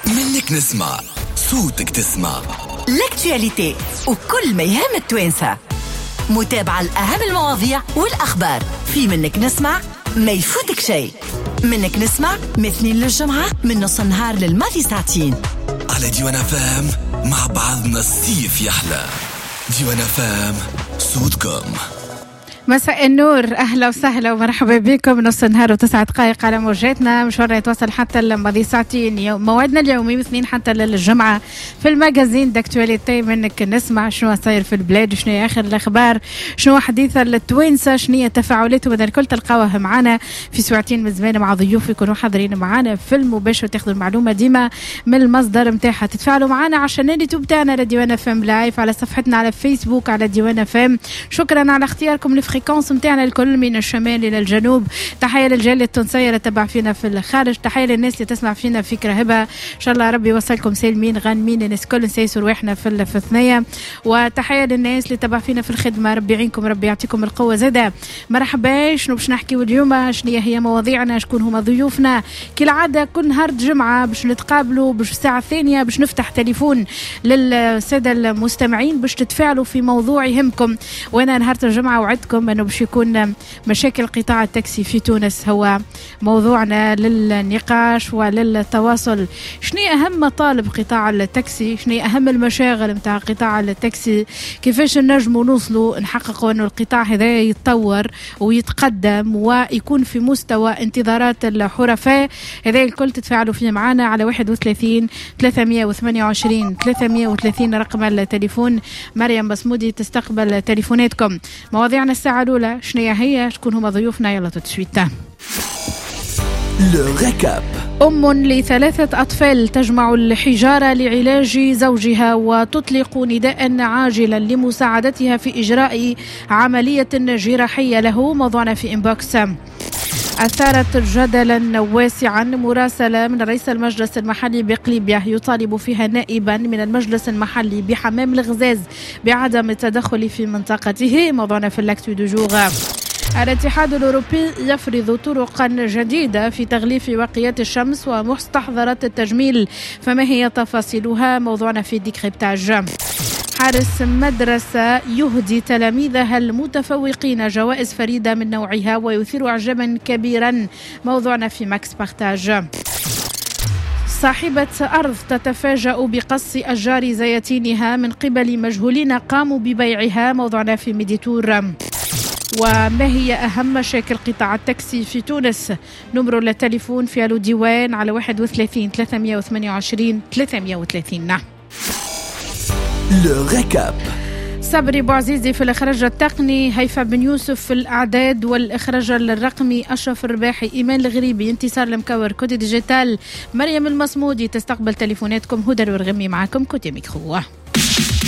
منك نسمع صوتك تسمع لاكتواليتي وكل ما يهم التوانسة، متابعة لأهم المواضيع والأخبار في منك نسمع. ما يفوتك شيء. منك نسمع مثنين للجمعة من نص النهار للماضي ساعتين على ديوان فام. مع بعضنا الصيف يحلى. ديوان فام صوتكم. مساء النور، أهلا وسهلا ومرحبا بكم. نص النهار و9 دقائق على موجاتنا. مشوارنا يتواصل حتى الماضي ساعتين. موعدنا اليومي اثنين حتى للجمعة في الماجازين داكتواليتي. منك نسمع شنو صاير في البلاد، شنو آخر الأخبار، شنو حديثة للتوانسة، شنو تفاعلات ومدى الكل تلقاوها معنا في ساعتين من زمان مع ضيوف يكونوا حاضرين معنا في المباشر وتاخذوا المعلومة ديما من المصدر متاعها. تتفاعلوا معنا عشان اليوتيوب تاعنا على ديوان فام لايف، على صفحتنا على فيسبوك على ديوان فام. شكرا على اختياركم الفريكونس متاعنا الكل من الشمال الى الجنوب. تحيه للجاليه التونسيه اللي تتبع فينا في الخارج، تحيه للناس اللي تسمع فينا في كرهبه. ان شاء الله ربي يوصلكم سالمين غانمين، الناس كل نسيسوا رواحنا في الثنيه. وتحيه للناس اللي تتبع فينا في الخدمه، ربي يعينكم، ربي يعطيكم القوه زاده. مرحبا. شنو باش نحكيو اليوم، شنو هي مواضيعنا، شكون هما ضيوفنا. كالعاده كل نهار جمعه باش نتقابلوا باش الساعه الثانيه باش نفتح تليفون للساده المستمعين باش تتفاعلوا في موضوع يهمكم. وانا نهار الجمعه وعدتكم انه باش يكون مشاكل قطاع التاكسي في تونس هو موضوعنا للنقاش وللتواصل. شنو أهم مطالب قطاع التاكسي، شنو أهم المشاغل متاع قطاع التاكسي، كيفاش نجموا نوصلوا نحققوا أنه القطاع هذا يتطور ويتقدم ويكون في مستوى انتظارات الحرفاء. هذا الكل تتفاعلوا فيه معنا على 31 328 330 رقم التليفون. مريم بسمودي تستقبل تليفوناتكم. مواضيعنا الساعة الأولى شنو هي، شكون هما ضيوفنا، يلا تتشويتا. لو ركاب. أم لثلاثة أطفال تجمع الحجارة لعلاج زوجها وتطلق نداء عاجلا لمساعدتها في إجراء عملية جراحية له. موضوعنا في إنبوكس. أثارت جدلا واسعا مراسلة من رئيس المجلس المحلي بقليبية يطالب فيها نائبا من المجلس المحلي بحمام الغزاز بعدم التدخل في منطقته. موضوعنا في اللاكتو دو جوغ. الاتحاد الأوروبي يفرض طرقا جديدة في تغليف واقيات الشمس ومستحضرات التجميل، فما هي تفاصيلها؟ موضوعنا في ديكريبتاج. حارس مدرسة يهدي تلاميذها المتفوقين جوائز فريدة من نوعها ويثير إعجابا كبيرا. موضوعنا في ماكس بارتاج. صاحبة أرض تتفاجأ بقص أشجار زيتينها من قبل مجهولين قاموا ببيعها. موضوعنا في ميديتور. وما هي أهم مشاكل قطاع التاكسي في تونس؟ نمر التليفون في الو ديوان على 31 328 330. لو ركاب. صبري بوعزيزي في الإخراج التقني، هيفا بن يوسف في الإعداد والإخراج الرقمي، أشرف الرباحي، إيمان الغريبي، انتصار المكور، كودي ديجيتال، مريم المصمودي تستقبل تليفوناتكم، هدى الورغمي معكم كوتي ميكرو.